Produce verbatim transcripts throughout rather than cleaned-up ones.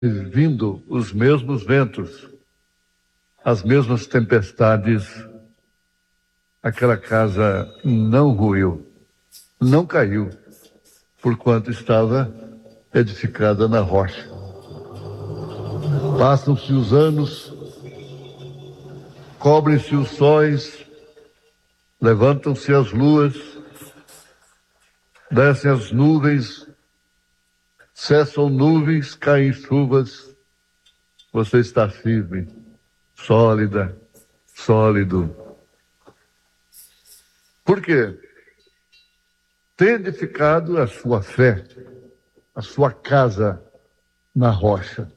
vindo os mesmos ventos, as mesmas tempestades, aquela casa não ruiu, não caiu, porquanto estava edificada na rocha. Passam-se os anos, cobrem-se os sóis, levantam-se as luas, descem as nuvens, cessam nuvens, caem chuvas. Você está firme, sólida, sólido. Por quê? Tem edificado a sua fé, a sua casa na rocha.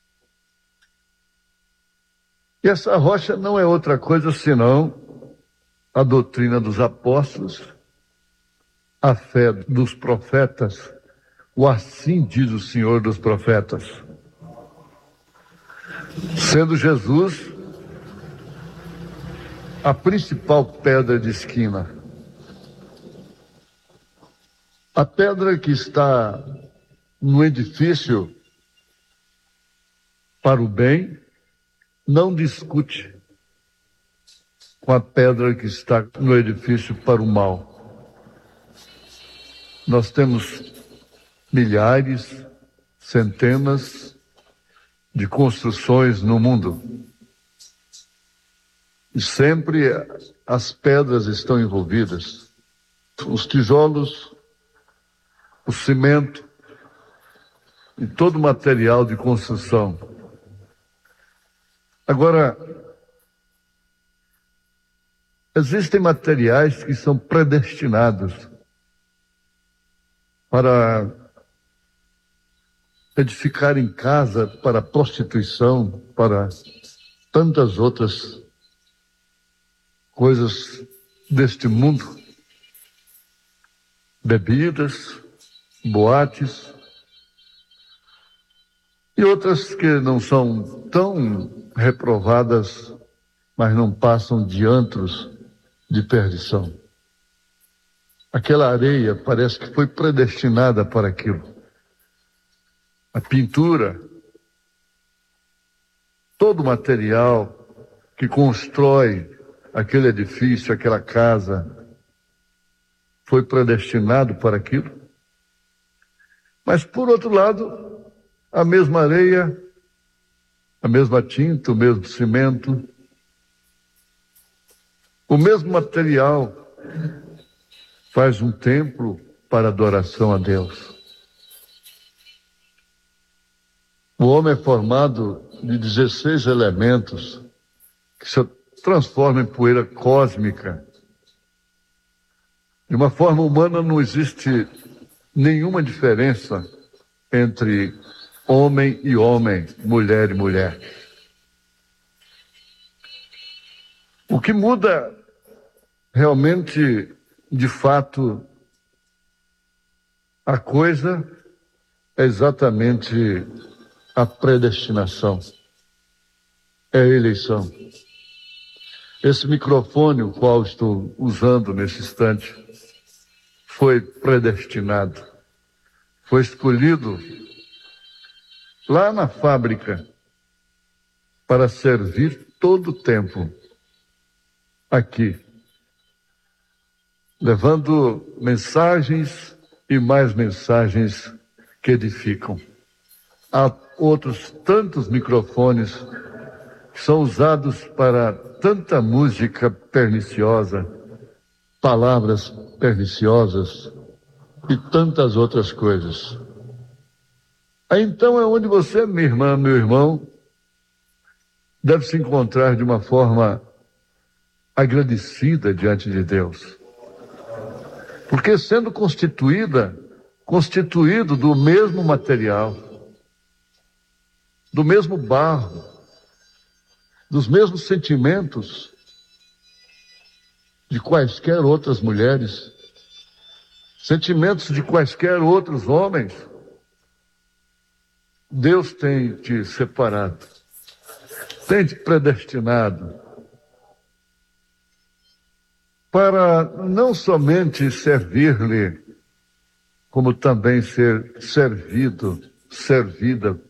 E essa rocha não é outra coisa senão a doutrina dos apóstolos, a fé dos profetas, o assim diz o Senhor dos profetas. Sendo Jesus a principal pedra de esquina. A pedra que está no edifício para o bem não discute com a pedra que está no edifício para o mal. Nós temos milhares, centenas de construções no mundo. E sempre as pedras estão envolvidas. Os tijolos, o cimento e todo o material de construção. Agora, existem materiais que são predestinados para edificar em casa, para prostituição, para tantas outras coisas deste mundo. Bebidas, boates e outras que não são tão reprovadas, mas não passam de antros de perdição. Aquela areia parece que foi predestinada para aquilo. A pintura, todo o material que constrói aquele edifício, aquela casa, foi predestinado para aquilo. Mas, por outro lado, a mesma areia, a mesma tinta, o mesmo cimento, o mesmo material faz um templo para adoração a Deus. O homem é formado de dezesseis elementos que se transformam em poeira cósmica. De uma forma humana não existe nenhuma diferença entre homem e homem, mulher e mulher. O que muda realmente, de fato, a coisa é exatamente a predestinação, é a eleição. Esse microfone, o qual estou usando nesse instante, foi predestinado, foi escolhido lá na fábrica para servir todo o tempo aqui, levando mensagens e mais mensagens que edificam. Há outros tantos microfones que são usados para tanta música perniciosa, palavras perniciosas e tantas outras coisas. Aí então é onde você, minha irmã, meu irmão, deve se encontrar de uma forma agradecida diante de Deus. Porque sendo constituída, constituído do mesmo material, do mesmo barro, dos mesmos sentimentos de quaisquer outras mulheres, sentimentos de quaisquer outros homens, Deus tem te separado, tem te predestinado para não somente servir-lhe, como também ser servido, servida